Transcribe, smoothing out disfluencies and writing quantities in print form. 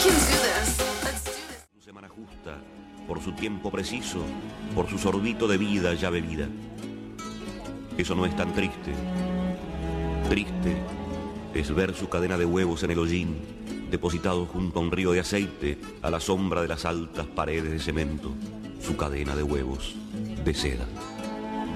Su semana justa, por su tiempo preciso, por su sorbito de vida ya bebida. Eso no es tan triste. Triste es ver su cadena de huevos en el hollín, depositado junto a un río de aceite, a la sombra de las altas paredes de cemento, su cadena de huevos de seda.